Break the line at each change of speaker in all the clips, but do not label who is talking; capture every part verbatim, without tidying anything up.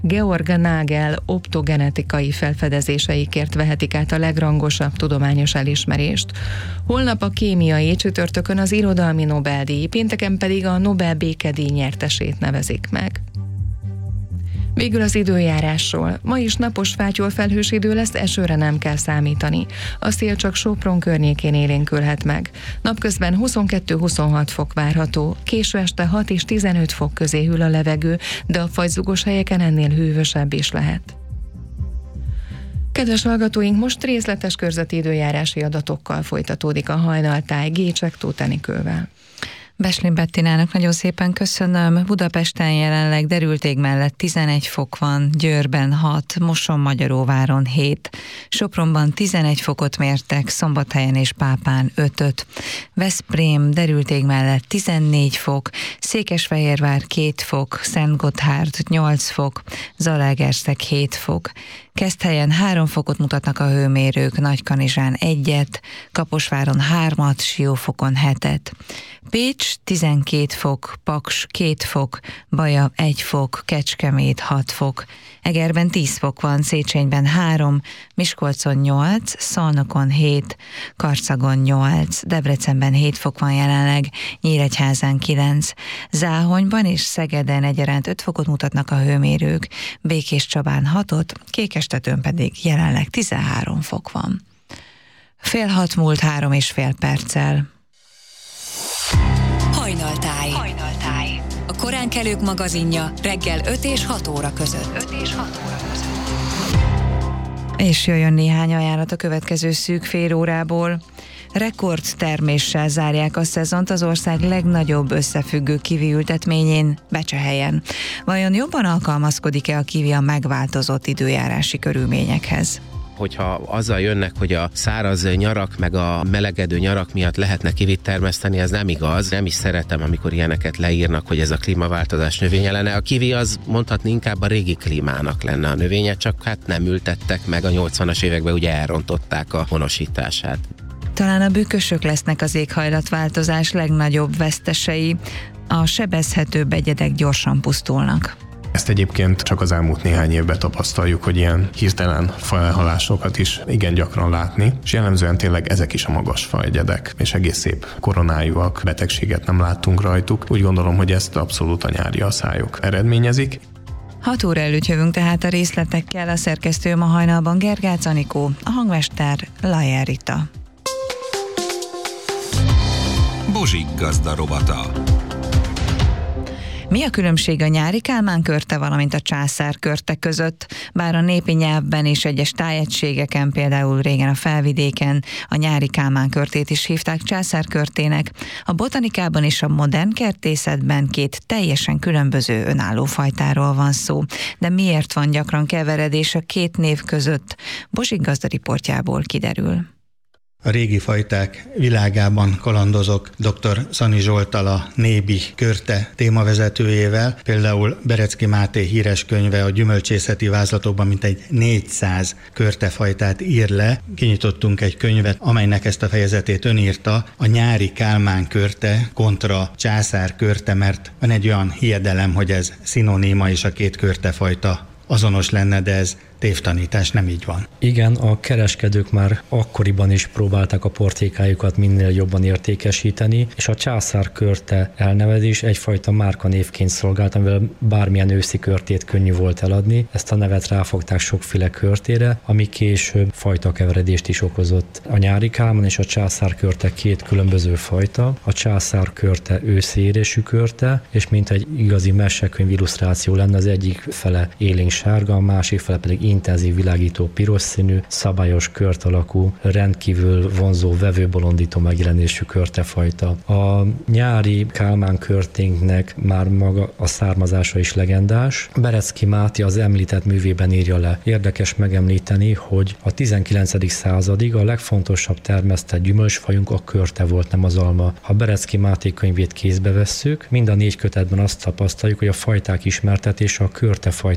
Georg Nagel optogenetikai felfedezéseikért vehetik át a legrangosabb tudományos elismerést. Holnap a kémiai, csütörtökön az irodalmi Nobel-díj, pénteken pedig a Nobel békedíj nyertesét nevezik meg. Végül az időjárásról. Ma is napos fátyol felhős idő lesz, esőre nem kell számítani. A szél csak Sopron környékén élénkülhet meg. Napközben huszonkettő-huszonhat fok várható, késő este hat és tizenöt fok közé hűl a levegő, de a fagyzugos helyeken ennél hűvösebb is lehet. Kedves hallgatóink, most részletes körzeti időjárási adatokkal folytatódik a hajnaltáj Gécsek Tóth Enikővel.
Beslin Bettinának nagyon szépen köszönöm. Budapesten jelenleg derült ég mellett tizenegy fok van, Győrben hat, Moson-Magyaróváron hét, Sopronban tizenegy fokot mértek, Szombathelyen és Pápán ötöt, Veszprém derült ég mellett tizennégy fok, Székesfehérvár két fok, Szentgotthárd nyolc fok, Zalaegerszeg hét fok, Keszthelyen három fokot mutatnak a hőmérők, Nagykanizsán egyet, Kaposváron hármat, Siófokon hetet. Pécs tizenkét fok, Paks két fok, Baja egy fok, Kecskemét hat fok, Egerben tíz fok van, Széchenyben három, Miskolcon nyolc, Szolnokon hét, Karcagon nyolc, Debrecenben hét fok van jelenleg, Nyíregyházán kilenc, Záhonyban és Szegeden egyaránt öt fokot mutatnak a hőmérők, Békéscsabán hatot, Kékestetőn pedig jelenleg tizenhárom fok van. Fél hat múlt három és fél perccel.
Hajnaltáj. Hajnaltáj. A koránkelők magazinja reggel öt és hat óra között. öt és hat óra között.
És jöjjön néhány ajánlat a következő szűk fél órából. Rekordterméssel zárják a szezont az ország legnagyobb összefüggő kivi ültetményén, Becsehelyen. Vajon jobban alkalmazkodik-e a kivi a megváltozott időjárási körülményekhez?
Hogyha azzal jönnek, hogy a száraz nyarak meg a melegedő nyarak miatt lehetne kivit termeszteni, ez nem igaz. Nem is szeretem, amikor ilyeneket leírnak, hogy ez a klímaváltozás növénye lenne. A kivi az mondhatni inkább a régi klímának lenne a növénye, csak hát nem ültettek meg, a nyolcvanas években ugye elrontották a honosítását.
Talán a bükkösök lesznek az éghajlatváltozás legnagyobb vesztesei. A sebezhetőbb egyedek gyorsan pusztulnak.
Ezt egyébként csak az elmúlt néhány évben tapasztaljuk, hogy ilyen hirtelen faelhalásokat is igen gyakran látni, és jellemzően tényleg ezek is a magas faegyedek, és egész szép koronájúak, betegséget nem láttunk rajtuk. Úgy gondolom, hogy ezt abszolút a nyári aszályok eredményezik.
hat óra előtt jövünk tehát a részletekkel, a szerkesztő ma hajnalban Gergác Anikó, a hangmester Lajer Rita.
Bozsik gazda rovata.
Mi a különbség a nyári Kálmán körte, valamint a császár körte között? Bár a népi nyelvben és egyes tájegységeken, például régen a Felvidéken a nyári Kálmán körtét is hívták császár körtének, a botanikában és a modern kertészetben két teljesen különböző önálló fajtáról van szó. De miért van gyakran keveredés a két név között? Bozsik gazda riportjából kiderül.
A régi fajták világában kalandozok dr. Szani Zsolttal, a Nébi körte témavezetőjével. Például Berecki Máté híres könyve a gyümölcsészeti vázlatokban mintegy négyszáz körtefajtát ír le. Kinyitottunk egy könyvet, amelynek ezt a fejezetét ön írta, a nyári Kálmán körte kontra császár körte, mert van egy olyan hiedelem, hogy ez szinoníma és a két körtefajta azonos lenne, de ez tévtanítás, nem így van.
Igen, a kereskedők már akkoriban is próbálták a portékájukat minél jobban értékesíteni, és a császár körte elnevezés egyfajta márkanévként szolgált, amivel bármilyen őszi körtét könnyű volt eladni. Ezt a nevet ráfogták sokféle körtére, ami később fajtakeveredést is okozott. A nyári Kálmán és a császár körte két különböző fajta. A császár körte őszi érésű körte, és mint egy igazi mesekönyv illusztráció lenne, az egyik fele élénk sárga, a másik fele pedig intenzív világító piros színű, szabályos kört alakú, rendkívül vonzó, vevőbolondító megjelenésű körtefajta. A nyári Kálmán körténknek már maga a származása is legendás. Berecki Máté az említett művében írja le. Érdekes megemlíteni, hogy a tizenkilencedik századig a legfontosabb termesztett gyümölcsfajunk a körte volt, nem az alma. Ha Berecki Máté könyvét kézbe vesszük, mind a négy kötetben azt tapasztaljuk, hogy a fajták ismertetése a körtefajtákkal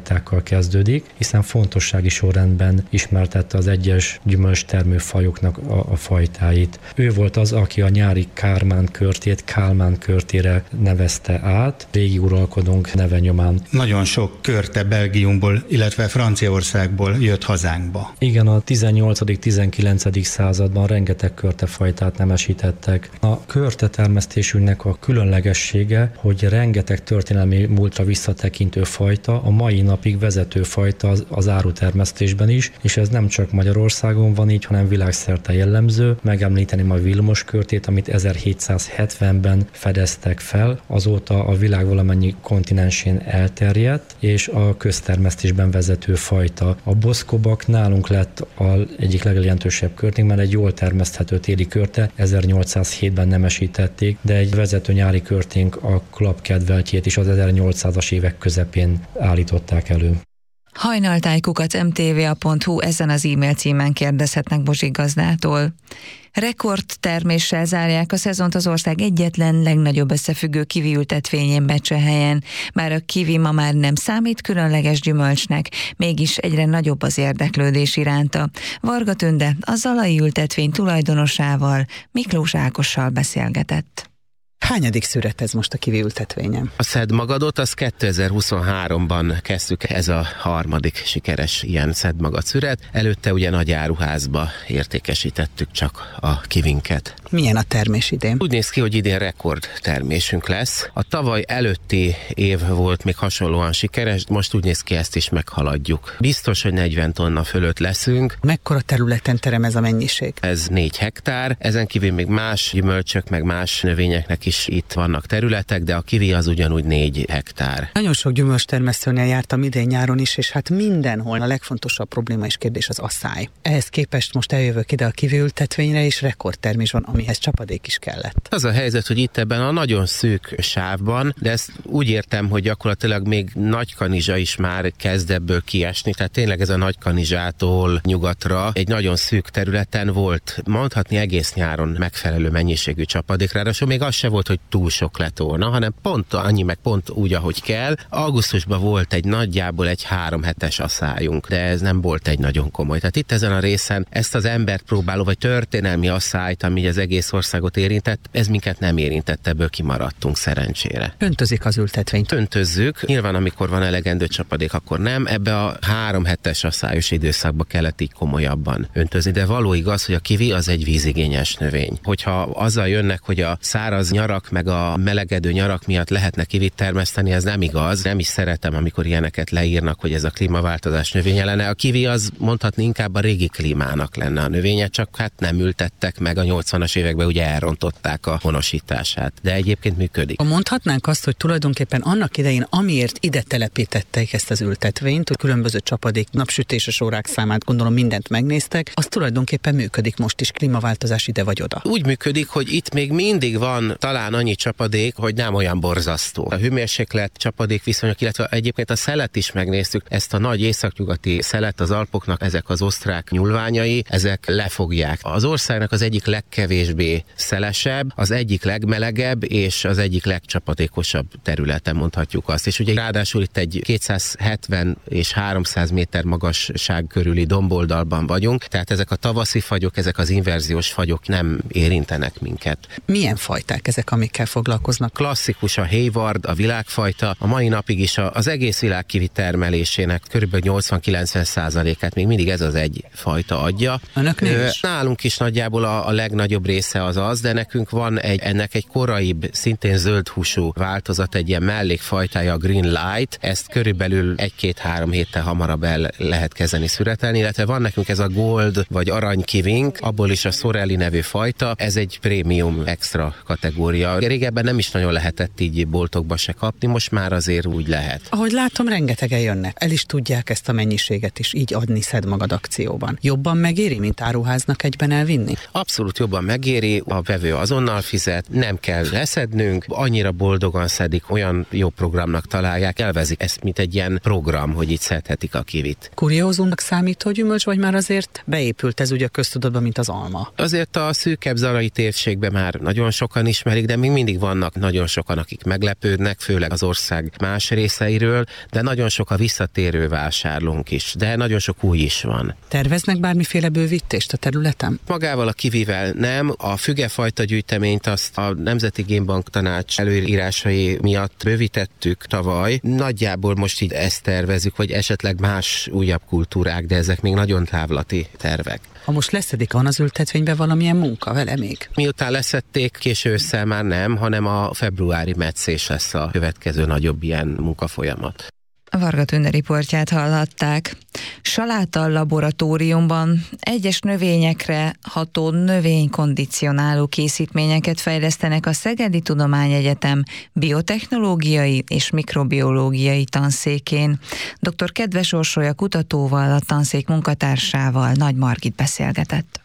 kezdődik, hiszen fontossági sorrendben ismertette az egyes gyümölcstermő fajoknak a, a fajtáit. Ő volt az, aki a nyári Kármán körtét Kálmán körtére nevezte át, régi uralkodónk neve nyomán.
Nagyon sok körte Belgiumból, illetve Franciaországból jött hazánkba.
Igen, a tizennyolcadik-tizenkilencedik században rengeteg körtefajtát nemesítettek. A körtetermesztésünknek a különlegessége, hogy rengeteg történelmi múltra visszatekintő fajta, a mai napig vezető fajta az, az árutermesztésben is, és ez nem csak Magyarországon van így, hanem világszerte jellemző. Megemlíteném a Vilmos körtét, amit ezerhétszázhetvenben fedeztek fel, azóta a világ valamennyi kontinensén elterjedt, és a köztermesztésben vezető fajta. A boszkobak nálunk lett az egyik legjelentősebb körténk, mert egy jól termeszthető téli körte, ezernyolcszázhétben nemesítették, de egy vezető nyári körténk, a klapkedveltjét is az ezernyolcszázas évek közepén állították elő.
hajnaltájkukac em té vé á pont hú, ezen az e-mail címen kérdezhetnek Bozsik gazdától. Rekordterméssel zárják a szezont az ország egyetlen legnagyobb összefüggő kivi ültetvényén Becsehelyen. Bár a kivi ma már nem számít különleges gyümölcsnek, mégis egyre nagyobb az érdeklődés iránta. Varga Tünde a zalai ültetvény tulajdonosával, Miklós Ákossal beszélgetett.
Hányadik szüret ez most a kivi ültetvényen?
A szedmagadot az kétezer-huszonháromban kezdtük, ez a harmadik sikeres ilyen szedmagad szüret. Előtte ugye nagy áruházba értékesítettük csak a kivinket.
Milyen a termés idén?
Úgy néz ki, hogy idén rekord termésünk lesz. A tavaly előtti év volt még hasonlóan sikeres, most úgy néz ki, ezt is meghaladjuk. Biztos, hogy negyven tonna fölött leszünk.
Mekkora területen terem ez a mennyiség?
Ez négy hektár, ezen kívül még más gyümölcsök, meg más növényeknek is itt vannak területek, de a kivi az ugyanúgy négy hektár.
Nagyon sok gyümölcstermesztőnél jártam idén nyáron is, és hát mindenhol a legfontosabb probléma és kérdés az asszály. Ehhez képest most eljövök ide a kivi ültetvényre, és rekordtermés van, amihez csapadék is kellett.
Az a helyzet, hogy itt ebben a nagyon szűk sávban, de ezt úgy értem, hogy gyakorlatilag még Nagykanizsa is már kezd ebből kiesni, tehát tényleg ez a Nagykanizsától nyugatra egy nagyon szűk területen volt, mondhatni egész nyáron megfelelő mennyiségű csapadék, ráadásul még az se volt, hogy túl sok lett volna, hanem pont annyi, meg pont úgy, ahogy kell. Augusztusban volt egy nagyjából egy három hetes asszályunk, de ez nem volt egy nagyon komoly. Tehát itt ezen a részen ezt az embert próbáló, vagy történelmi asszályt, ami az egész országot érintett, ez minket nem érintett, ebből kimaradtunk szerencsére.
Öntözik az ültetvényt?
Öntözzük. Nyilván, amikor van elegendő csapadék, akkor nem. Ebbe a három hetes asszályos időszakba kellett így komolyabban öntözni, de való igaz, hogy a kivi az egy vízigényes növény. Hogyha azzal jönnek, hogy a száraz nyarak meg a melegedő nyarak miatt lehetne kivit termeszteni, ez nem igaz. Nem is szeretem, amikor ilyeneket leírnak, hogy ez a klímaváltozás növénye lenne. A kivi az mondhatni inkább a régi klímának lenne a növénye, csak hát nem ültettek meg, a nyolcvanas években ugye elrontották a honosítását. De egyébként működik.
Mondhatnánk azt, hogy tulajdonképpen annak idején, amiért ide telepítették ezt az ültetvényt, hogy különböző csapadék, napsütéses órák számát, gondolom mindent megnéztek, az tulajdonképpen működik most is, klímaváltozás ide vagy oda.
Úgy működik, hogy itt még mindig van talán annyi csapadék, hogy nem olyan borzasztó. A hőmérséklet, csapadék viszonyok, illetve egyébként a szelet is megnéztük, ezt a nagy északnyugati szelet az Alpoknak, ezek az osztrák nyúlványai, ezek lefogják. Az országnak az egyik legkevésbé szelesebb, az egyik legmelegebb és az egyik legcsapadékosabb területen, mondhatjuk azt. És ugye ráadásul itt egy kétszázhetven és háromszáz méter magasság körüli domboldalban vagyunk, tehát ezek a tavaszi fagyok, ezek az inverziós fagyok nem érintenek minket.
Milyen fajták ezek, amikkel foglalkoznak?
Klasszikus a Hayward, a világfajta, a mai napig is az egész világ kivi termelésének körülbelül nyolcvan-kilencven százalékát még mindig ez az egy fajta adja.
Önöknél is?
Nálunk is nagyjából a, a legnagyobb része az az, de nekünk van egy, ennek egy koraibb, szintén zöld húsú változat, egy ilyen mellékfajtája, a Green Light, ezt körülbelül egy-két-három héttel hamarabb el lehet kezdeni szüretelni, illetve van nekünk ez a Gold vagy arany kivink, abból is a Sorelli nevű fajta, ez egy prémium extra kategória. Régebben nem is nagyon lehetett így boltokba se kapni, most már azért úgy lehet.
Ahogy látom, rengetegen jönnek. El is tudják ezt a mennyiséget is így adni Szed magad akcióban. Jobban megéri, mint áruháznak egyben elvinni?
Abszolút jobban megéri. megéri, a vevő azonnal fizet, nem kell leszednünk, annyira boldogan szedik, olyan jó programnak találják, elvezik ezt, mint egy ilyen program, hogy itt szedhetik a kivit.
Kuriózumnak számító gyümölcs, vagy már azért beépült ez ugye a köztudatba, mint az alma?
Azért a szűkebb zarai térségben már nagyon sokan ismerik, de még mindig vannak nagyon sokan, akik meglepődnek, főleg az ország más részeiről, de nagyon sok a visszatérő vásárlónk is, de nagyon sok új is van.
Terveznek bármiféle bővítést a területen?
Magával a kivivel nem, a fügefajta gyűjteményt azt a Nemzeti Génbank Tanács előírásai miatt bővítettük tavaly. Nagyjából most így ezt tervezzük, vagy esetleg más újabb kultúrák, de ezek még nagyon távlati tervek.
Ha most leszedik, van az ültetvényben valamilyen munka vele még?
Miután leszették, késő ősszel már nem, hanem a februári metszés lesz a következő nagyobb ilyen munkafolyamat.
Varga Tünde riportját hallhatták. Saláta laboratóriumban egyes növényekre ható növénykondicionáló készítményeket fejlesztenek a Szegedi Tudományegyetem biotechnológiai és mikrobiológiai tanszékén. dr. Kedves Orsolya kutatóval, a tanszék munkatársával Nagy Margit beszélgetett.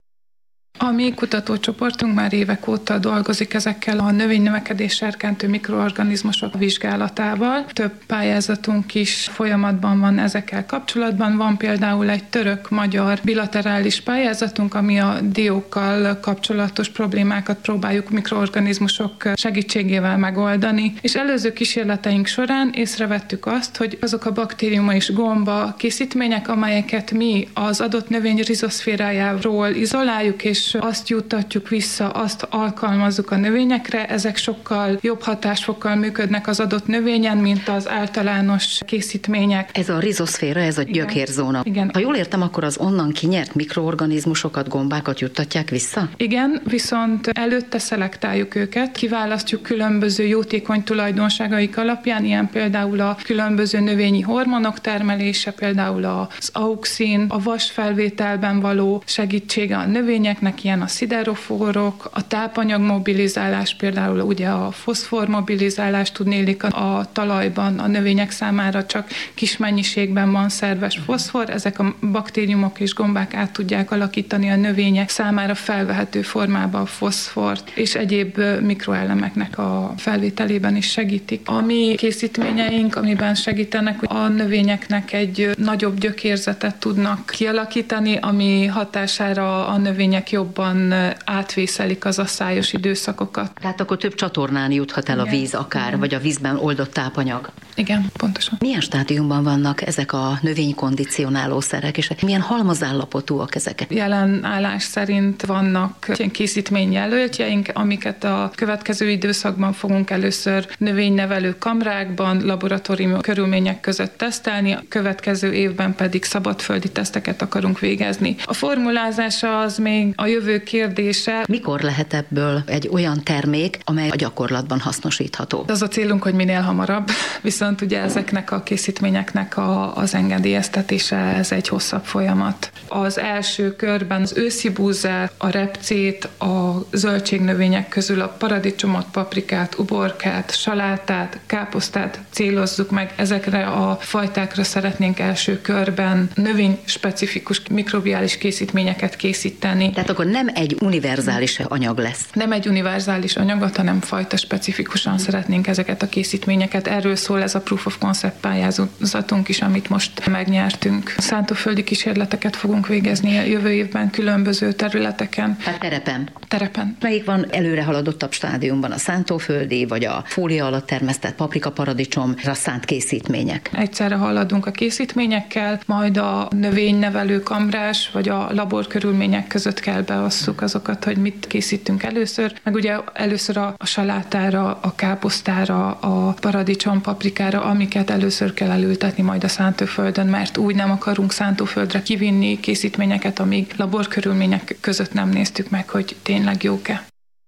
A mi kutatócsoportunk már évek óta dolgozik ezekkel a növénynövekedés serkentő mikroorganizmusok vizsgálatával. Több pályázatunk is folyamatban van ezekkel kapcsolatban. Van például egy török-magyar bilaterális pályázatunk, ami a diókkal kapcsolatos problémákat próbáljuk mikroorganizmusok segítségével megoldani. És előző kísérleteink során észrevettük azt, hogy azok a baktérium és gomba készítmények, amelyeket mi az adott növény rizoszférájáról izoláljuk, és azt juttatjuk vissza, azt alkalmazzuk a növényekre, ezek sokkal jobb hatásfokkal működnek az adott növényen, mint az általános készítmények.
Ez a rizoszféra, ez a gyökérzóna.
Igen.
Ha jól értem, akkor az onnan kinyert mikroorganizmusokat, gombákat juttatják vissza?
Igen, viszont előtte szelektáljuk őket, kiválasztjuk különböző jótékony tulajdonságaik alapján, ilyen például a különböző növényi hormonok termelése, például az auxin, a vasfelvételben való segítsége a növényeknek, ilyen a szideroforok, a tápanyag mobilizálás, például ugye a foszfor mobilizálás, tudnélik a, a talajban a növények számára csak kis mennyiségben van szerves foszfor, ezek a baktériumok és gombák át tudják alakítani a növények számára felvehető formába a foszfort, és egyéb mikroelemeknek a felvételében is segítik. A mi készítményeink, amiben segítenek, a növényeknek egy nagyobb gyökérzetet tudnak kialakítani, ami hatására a növények jobban átvészelik az asszályos időszakokat.
Tehát akkor több csatornán juthat el a víz akár,
Igen.
vagy a vízben oldott tápanyag.
Igen, pontosan.
Milyen stádiumban vannak ezek a növénykondicionáló szerek, és milyen halmazállapotúak ezek?
Jelen állás szerint vannak ilyen készítményjelöltjeink, amiket a következő időszakban fogunk először növénynevelő kamrákban, laboratóriumi körülmények között tesztelni, a következő évben pedig szabadföldi teszteket akarunk végezni. A formulázása az még a jövő kérdése.
Mikor lehet ebből egy olyan termék, amely a gyakorlatban hasznosítható?
Az a célunk, hogy minél hamarabb, viszont ugye ezeknek a készítményeknek a, az engedélyeztetése, ez egy hosszabb folyamat. Az első körben az őszi búzát, a repcét, a zöldségnövények közül a paradicsomot, paprikát, uborkát, salátát, káposztát célozzuk meg. Ezekre a fajtákra szeretnénk első körben növényspecifikus mikrobiális készítményeket készíteni.
Tehát akkor nem egy univerzális anyag lesz.
Nem egy univerzális anyagot, hanem fajta specifikusan szeretnénk ezeket a készítményeket. Erről szól ez a Proof of Concept pályázatunk is, amit most megnyertünk. Szántóföldi kísérleteket fogunk végezni a jövő évben különböző területeken.
Tehát terepen.
Terepen.
Melyik van előre haladottabb stádiumban, a szántóföldi, vagy a fólia alatt termesztett paprika, paradicsomra szánt készítmények?
Egyszerre haladunk a készítményekkel, majd a növénynevelő kamrás, vagy a laborkörülmények között kell beosszuk azokat, hogy mit készítünk először. Meg ugye először a, a salátára, a káposztára, a paradicsom, paprikára, amiket először kell elültetni majd a szántóföldön, mert úgy nem akarunk szántóföldre kivinni készítményeket, amíg laborkörülmények között nem néztük meg, hogy tényleg jók-e.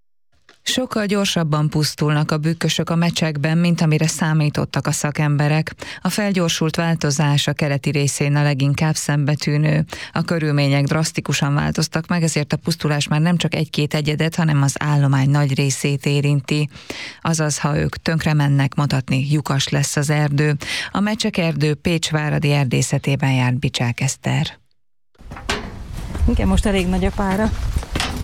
Sokkal gyorsabban pusztulnak a bükkösök a mecsekben, mint amire számítottak a szakemberek. A felgyorsult változás a keleti részén a leginkább szembetűnő. A körülmények drasztikusan változtak meg, ezért a pusztulás már nem csak egy-két egyedet, hanem az állomány nagy részét érinti. Azaz, ha ők tönkre mennek, mondhatni, lyukas lesz az erdő. A mecsek erdő Pécs-Váradi erdészetében járt Bicsák Eszter.
Igen, most elég nagy a pára.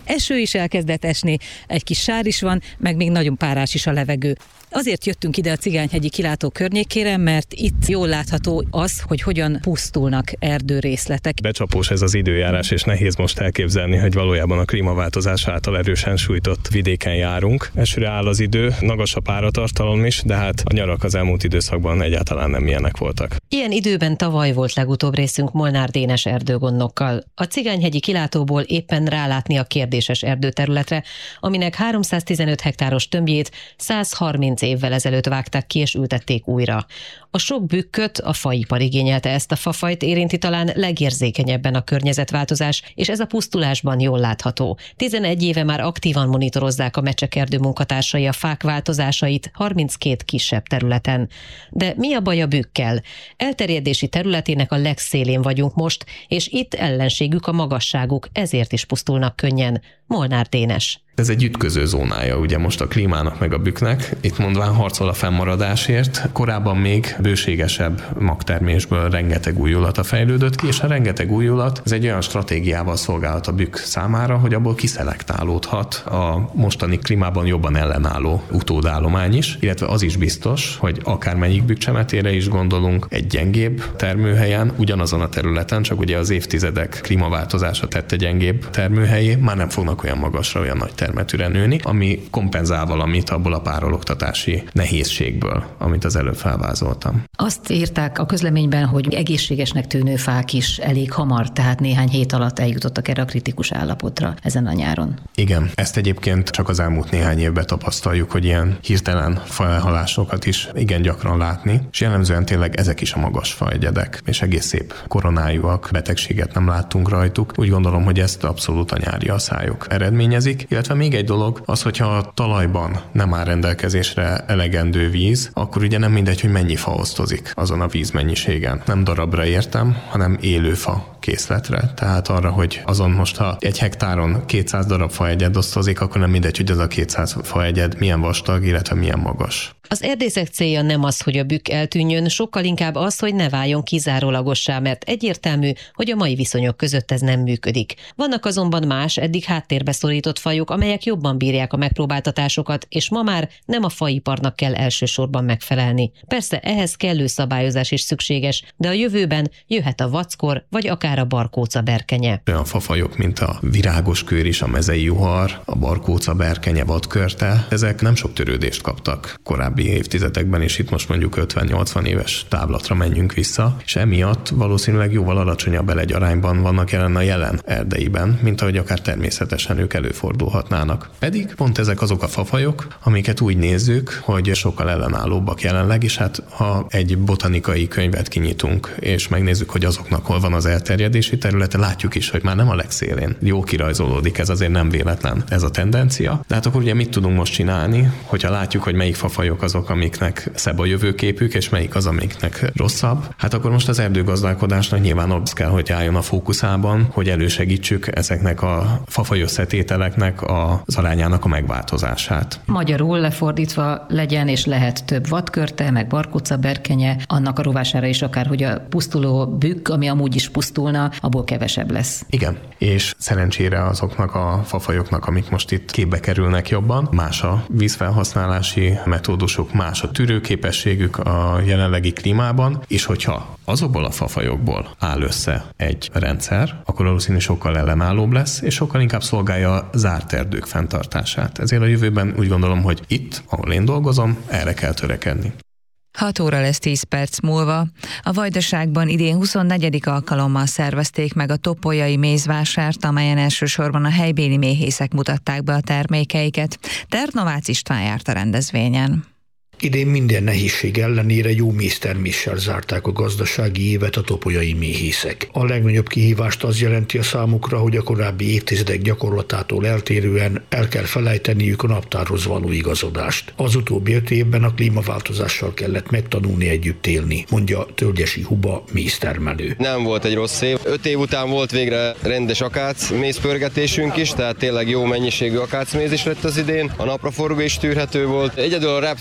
Eső is elkezdett esni, egy kis sár is van, meg még nagyon párás is a levegő. Azért jöttünk ide a Cigányhegyi kilátó környékére, mert itt jól látható az, hogy hogyan pusztulnak erdőrészletek.
Becsapós ez az időjárás, és nehéz most elképzelni, hogy valójában a klímaváltozás által erősen sújtott vidéken járunk. Esőre áll az idő, magas a páratartalom is, de hát a nyarak az elmúlt időszakban egyáltalán nem ilyenek voltak.
Ilyen időben tavaly volt legutóbb részünk Molnár Dénes erdőgondnokkal. A Cigányhegyi kilátóból éppen rálátni a kérdéses erdőterületre, aminek háromszáztizenöt hektáros tömbjét százharminc évvel ezelőtt vágták ki és ültették újra. A sok bükköt a faipar igényelte, ezt a fafajt érinti talán legérzékenyebben a környezetváltozás, és ez a pusztulásban jól látható. tizenegy éve már aktívan monitorozzák a Mecsekerdő munkatársai a fák változásait harminckét kisebb területen. De mi a baj a bükkel? Elterjedési területének a legszélén vagyunk most, és itt ellenségük a magasságuk, ezért is pusztulnak könnyen. Molnár Dénes.
Ez egy ütköző zónája ugye most a klímának meg a bükknek. Itt mondván harcol a fennmaradásért. Korábban még bőségesebb magtermésből rengeteg újulata fejlődött ki, és a rengeteg újulat ez egy olyan stratégiával szolgálhat a bükk számára, hogy abból kiszelektálódhat a mostani klímában jobban ellenálló utódállomány is, illetve az is biztos, hogy akármelyik bükkcsemetére is gondolunk, egy gyengébb termőhelyen, ugyanazon a területen, csak ugye az évtizedek klímaváltozása tette gyengébb termőhelyé, már nem fognak olyan magasra, olyan nagy termetűre nőni, ami kompenzál valamit abból a párologtatási nehézségből, amit az előbb felvázoltam.
Azt írták a közleményben, hogy egészségesnek tűnő fák is elég hamar, tehát néhány hét alatt eljutottak erre a kritikus állapotra ezen a nyáron.
Igen, ezt egyébként csak az elmúlt néhány évben tapasztaljuk, hogy ilyen hirtelen faelhalásokat is igen gyakran látni, és jellemzően tényleg ezek is a magas faegyedek, és egész szép koronájúak, betegséget nem láttunk rajtuk. Úgy gondolom, hogy ezt abszolút a nyári aszályok eredményezik, illetve még egy dolog az, hogyha a talajban nem áll rendelkezésre elegendő víz, akkor ugye nem mindegy, hogy mennyi fa osztozik azon a vízmennyiségen. Nem darabra értem, hanem élő fa készletre. Tehát arra, hogy azon most, ha egy hektáron kétszáz darab faegyed osztozik, akkor nem mindegy, hogy az a kétszáz faegyed milyen vastag, illetve milyen magas.
Az erdészek célja nem az, hogy a bükk eltűnjön, sokkal inkább az, hogy ne váljon kizárólagossá, mert egyértelmű, hogy a mai viszonyok között ez nem működik. Vannak azonban más, eddig háttérbe szorított fajok, amelyek jobban bírják a megpróbáltatásokat, és ma már nem a faiparnak kell elsősorban megfelelni. Persze ehhez kellő szabályozás is szükséges, de a jövőben jöhet a vackor, vagy akár a barkóca berkenye.
Olyan fafajok, mint a virágos kőr is, a mezei juhar, a barkóca berkenye, vadkörte, ezek nem sok törődést kaptak korábban évtizedekben, és itt most mondjuk ötven-nyolcvan éves távlatra menjünk vissza, és emiatt valószínűleg jóval alacsonyabb elegyarányban vannak jelen a jelen erdeiben, mint ahogy akár természetesen ők előfordulhatnának. Pedig pont ezek azok a fafajok, amiket úgy nézzük, hogy sokkal ellenállóbbak jelenleg, és hát ha egy botanikai könyvet kinyitunk, és megnézzük, hogy azoknak hol van az elterjedési területe, látjuk is, hogy már nem a legszélén. Jó kirajzolódik, ez azért nem véletlen ez a tendencia. De hát akkor ugye mit tudunk most csinálni, hogyha látjuk, hogy melyik fafajok azok, amiknek szebb a jövőképük, és melyik az, amiknek rosszabb. Hát akkor most az erdőgazdálkodásnak nyilván az kell, hogy álljon a fókuszában, hogy elősegítsük ezeknek a fafaj összetételeknek az arányának a megváltozását.
Magyarul lefordítva legyen és lehet több vadkörte, meg barkóca berkenye, annak a rovására is akár, hogy a pusztuló bükk, ami amúgy is pusztulna, abból kevesebb lesz.
Igen, és szerencsére azoknak a fafajoknak, amik most itt képbe kerülnek jobban, más a vízfelhasználási metódusok, más a tűrőképességük a jelenlegi klímában, és hogyha azokból a fafajokból áll össze egy rendszer, akkor valószínűleg sokkal ellenállóbb lesz, és sokkal inkább szolgálja a zárt erdők fenntartását. Ezért a jövőben úgy gondolom, hogy itt, ahol én dolgozom, erre kell törekedni.
hat óra lesz tíz perc múlva. A Vajdaságban idén huszonnegyedik alkalommal szervezték meg a topolyai mézvásárt, amelyen elsősorban a helybéli méhészek mutatták be a termékeiket. Ternovácz István járt a rendezvényen.
Idén minden nehézség ellenére jó mézterméssel zárták a gazdasági évet a topolyai méhészek. A legnagyobb kihívást az jelenti a számukra, hogy a korábbi évtizedek gyakorlatától eltérően el kell felejteniük a naptárhoz való igazodást. Az utóbbi öt évben a klímaváltozással kellett megtanulni együtt élni, mondja Tölgyesi Huba méztermelő.
Nem volt egy rossz év. Öt év után volt végre rendes akác mézpörgetésünk is, tehát tényleg jó mennyiségű akácméz is lett az idén. A napraforgó is tűrhető volt. Egyedül a repce ott az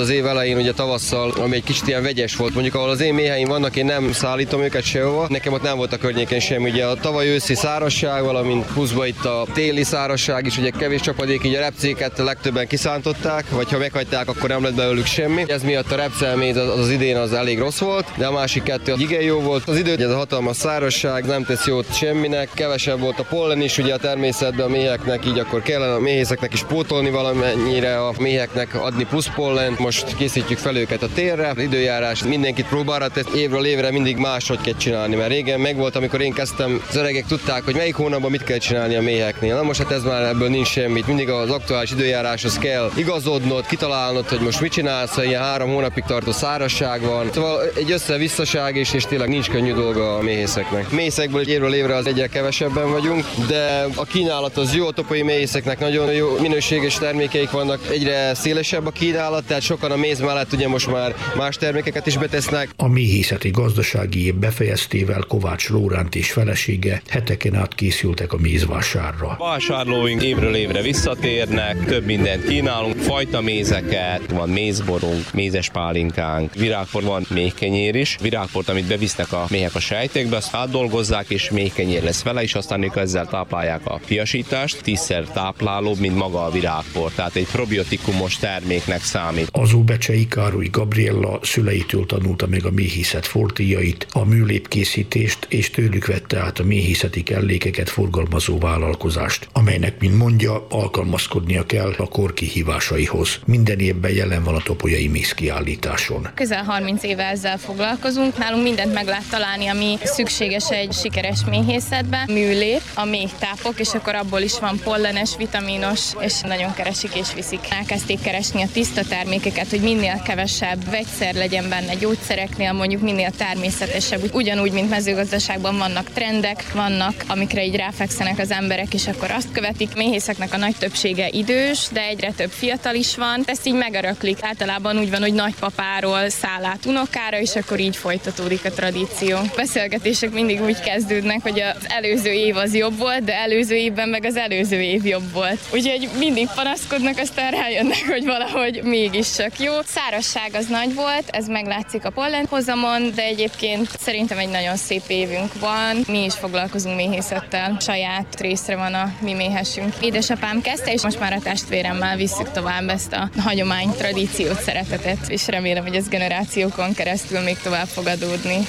az év elején, ugye tavasszal, ami egy kicsit ilyen vegyes volt. Mondjuk ahol az én méheim vannak, én nem szállítom őket sehova. Nekem ott nem volt a környéken semmi. Ugye a tavaly őszi szárazság, valamint pluszba itt a téli szárazság is, ugye kevés csapadék, így a repcéket legtöbben kiszántották, vagy ha meghagyták, akkor nem lett belőlük semmi. Ez miatt a repcelméz az, az idén az elég rossz volt, de a másik kettő igen jó volt. Az idő, ez a hatalmas szárazság nem tesz jót semminek, kevesebb volt a pollen is, ugye a természetben a méheknek, így akkor kellene a méhészeknek is pótolni valamennyire, a méheknek adni plusz pollent. Most készítjük fel őket a térre. Az időjárás mindenkit próbára tesz, évről évre mindig máshogy kell csinálni, mert régen megvolt, amikor én kezdtem, az öregek tudták, hogy melyik hónapban mit kell csinálni a méheknél. Na most hát ez már ebből nincs semmit. Mindig az aktuális időjáráshoz kell igazodnod, kitalálnod, hogy most mit csinálsz, ha ilyen három hónapig tartó szárazság van. Szóval egy össze-visszaság is, és tényleg nincs könnyű dolga a méhészeknek. Méhészekből évről évre az egyre kevesebben vagyunk, de a kínálat az jó, a topoly méhészeknek nagyon jó minőséges termékeik vannak, egyre szélesebb a kínálat, tehát sokan a méz mellett ugye most már más termékeket is betesznek.
A méhészeti gazdasági év befejeztével Kovács Lóránt és felesége heteken át készültek a mézvásárra.
Vásárlóink évről évre visszatérnek, több mindent kínálunk, fajta mézeket, van mézborunk, mézes pálinkánk, virágpor van, méhkenyér is. Virágport, amit bevisznek a méhek a sejtékbe, azt átdolgozzák, és méhkenyér lesz vele, és aztán ők ezzel táplálják a fiasítást. Tízszer táplálóbb, mint maga a virágpor, tehát egy probiotikumos terméknek számít.
Az Óbecsei Károly Gabriella szüleitől tanulta meg a méhészet fortéjait, a műlépkészítést, és tőlük vette át a méhészeti kellékeket forgalmazó vállalkozást, amelynek, mint mondja, alkalmazkodnia kell a kor kihívásaihoz. Minden évben jelen van a topolyai mézkiállításon.
Közel harminc éve ezzel foglalkozunk. Nálunk mindent meg lehet találni, ami szükséges egy sikeres méhészetben. Műlép, a méhtápok, és akkor abból is van pollenes, vitaminos, és nagyon keresik és viszik. Elkezdték keresni a tiszta termékeket, hogy minél kevesebb vegyszer legyen benne, gyógyszereknél mondjuk minél természetesebb. Ugyanúgy, mint mezőgazdaságban vannak trendek, vannak, amikre így ráfekszenek az emberek, és akkor azt követik. Méhészeknek a nagy többsége idős, de egyre több fiatal is van. Ezt így megöröklik. Általában úgy van, hogy nagypapáról száll át unokára, és akkor így folytatódik a tradíció. A beszélgetések mindig úgy kezdődnek, hogy az előző év az jobb volt, de előző évben meg az előző év jobb volt. Úgyhogy mindig panaszkodnak, aztán rájönnek, hogy valahogy mégis csak jó. Szárazság az nagy volt, ez meglátszik a pollenhozamon, de egyébként szerintem egy nagyon szép évünk van. Mi is foglalkozunk méhészettel, saját részre van a mi méhesünk. Édesapám kezdte, és most már a testvéremmel visszük tovább ezt a hagyomány, tradíciót, szeretetet, és remélem, hogy ez generációkon keresztül még tovább fog adódni.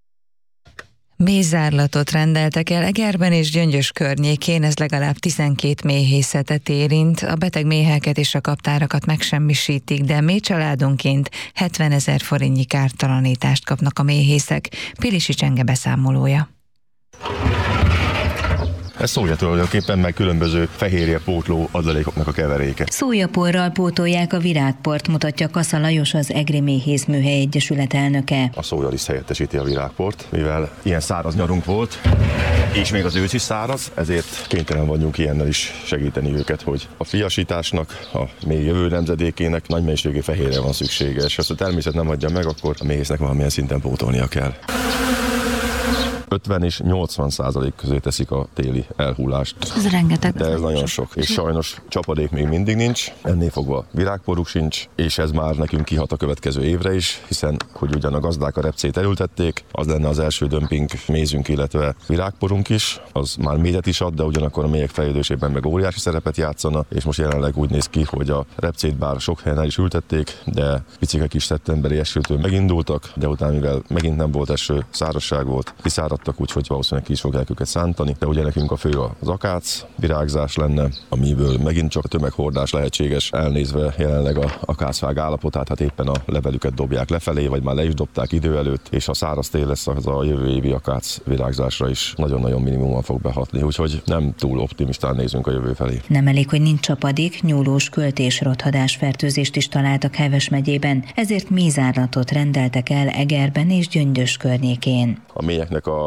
Mézzárlatot rendeltek el Egerben és Gyöngyös környékén, ez legalább tizenkét méhészetet érint. A beteg méheket és a kaptárakat megsemmisítik, de méh családonként hetvenezer forintnyi kártalanítást kapnak a méhészek. Pilisi Csenge beszámolója.
Ez szója tulajdonképpen, meg különböző fehérjepótló adalékoknak a keveréke.
Szójaporral pótolják a virágport, mutatja Kassa Lajos, az Egri Méhészműhely Egyesület elnöke.
A szójaliszt helyettesíti a virágport, mivel ilyen száraz nyarunk volt, és még az ősz is száraz, ezért kénytelen vagyunk ilyennel is segíteni őket, hogy a fiasításnak, a még jövő nemzedékének nagy mennyiségű fehérje van szüksége, és ha a természet nem adja meg, akkor a méhésznek valamilyen szinten pótolnia kell. ötven és nyolcvan százalék közé teszik a téli elhullást.
Ez rengeteg.
De ez nagyon sok. És sajnos csapadék még mindig nincs, ennél fogva virágporuk sincs, és ez már nekünk kihat a következő évre is, hiszen hogy ugyan a gazdák a repcét elültették, az lenne az első dömping mézünk, illetve virágporunk is, az már mézet is ad, de ugyanakkor a méhek fejlődésében meg óriási szerepet játszana, és most jelenleg úgy néz ki, hogy a repcét bár sok helyen el is ültették, de picike kis szeptemberi esőtől megindultak, de utána, mivel megint nem volt eső, szárazság volt, kiszáradtak, úgyhogy valószínűleg ki is fogják őket szántani. De ugye nekünk a fő az akác virágzás lenne, amiből megint csak a tömeghordás lehetséges, elnézve jelenleg a akácfág állapotát, hát éppen a levelüket dobják lefelé, vagy már le is dobták idő előtt, és ha száraz tél lesz, az a jövő évi akác virágzásra is nagyon-nagyon minimumon fog behatni, úgyhogy nem túl optimistán nézünk a jövő felé.
Nem elég, hogy nincs csapadék, nyúlós, költ és rothadás fertőzést is találtak Heves megyében, ezért mézárlatot rendeltek el Egerben és Gyöngyös környékén.
A méheknek a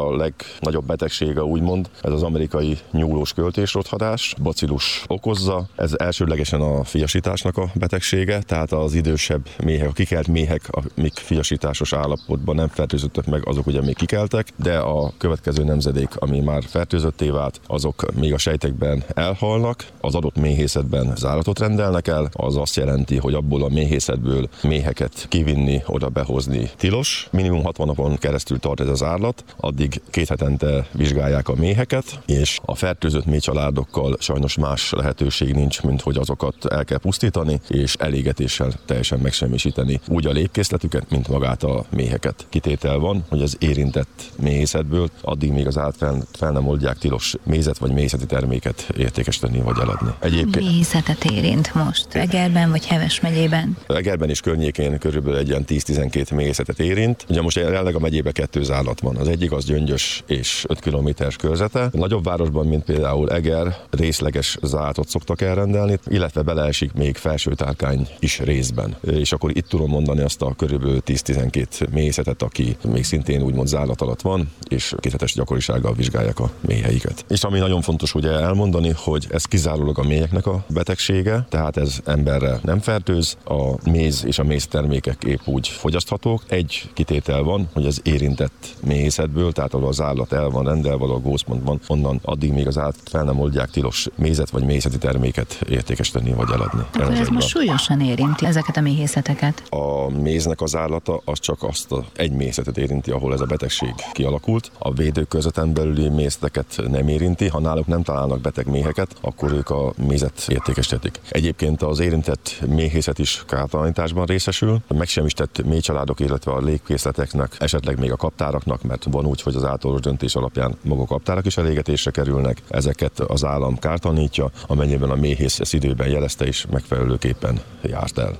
a legnagyobb betegsége úgymond, ez az amerikai nyúlós költésrothadás, bacillus okozza. Ez elsődlegesen a fiasításnak a betegsége, tehát az idősebb méhek, a kikelt méhek, amik fiasításos állapotban nem fertőzöttek meg, azok ugye még kikeltek, de a következő nemzedék, ami már fertőzötté vált, azok még a sejtekben elhalnak, az adott méhészetben záratot rendelnek el, az azt jelenti, hogy abból a méhészetből méheket kivinni, oda behozni tilos. Minimum hatvan napon keresztül tart ez az árlat, addig két hetente vizsgálják a méheket, és a fertőzött méhcsaládokkal sajnos más lehetőség nincs, mint hogy azokat el kell pusztítani, és elégetéssel teljesen megsemmisíteni úgy a lépkészletüket, mint magát a méheket. Kitétel van, hogy az érintett méhészetből addig még az állat fel, fel nem oldják tilos mézet vagy méhészeti terméket értékesíteni vagy eladni. Egyébként
méhészetet érint most? Egerben vagy Heves megyében?
Egerben is környékén körülbelül egy ilyen tíz-tizenkét méhészetet érint. Ugye most jelenleg a megyében kettő zárlat van. Az egyik az Gyöngyös és öt kilométeres körzete. A nagyobb városban, mint például Eger, részleges zárlatot szoktak elrendelni, illetve beleesik még Felsőtárkány is részben. És akkor itt tudom mondani azt a körülbelül tíz-tizenkét méhészetet, aki még szintén úgymond zárlat alatt van, és kéthetes gyakorisággal vizsgálják a méheiket. És ami nagyon fontos ugye elmondani, hogy ez kizárólag a méheknek a betegsége, tehát ez emberre nem fertőz, a méz és a méz termékek épp úgy fogyaszthatók. Egy kitétel van, hogy az érintett méhészetből, tehát ahol az állat el van rendelve, a gózpont van, onnan addig még az állat fel nem oldják tilos mézet vagy méhészeti terméket értékesíteni vagy eladni.
Akkor ez, ez most súlyosan érinti ezeket a méhészeteket?
A méznek az állata az csak azt a egy méhészetet érinti, ahol ez a betegség kialakult. A védőkörzeten belüli méhészeteket nem érinti, ha náluk nem találnak beteg méheket, akkor ők a mézet értékesítik. Egyébként az érintett méhészet is kártalanításban részesül. A megsemmisített méhcsaládok, illetve a légkészleteknek, esetleg még a kaptáraknak, mert van úgy, hogy az általános döntés alapján maga a kaptárak is elégetésre kerülnek. Ezeket az állam kártalanítja, amennyiben a méhész ezt időben jelezte és megfelelőképpen járt el.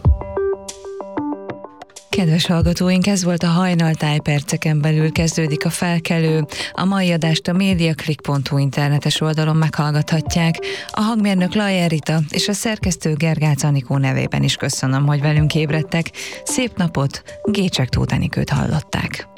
Kedves hallgatóink, ez volt a Hajnaltáj, perceken belül kezdődik a felkelő. A mai adást a mediaclick pont hu internetes oldalon meghallgathatják. A hangmérnök Lajer Rita és a szerkesztő Gergác Anikó nevében is köszönöm, hogy velünk ébredtek. Szép napot, Gécsek Tóth Enikőt hallották.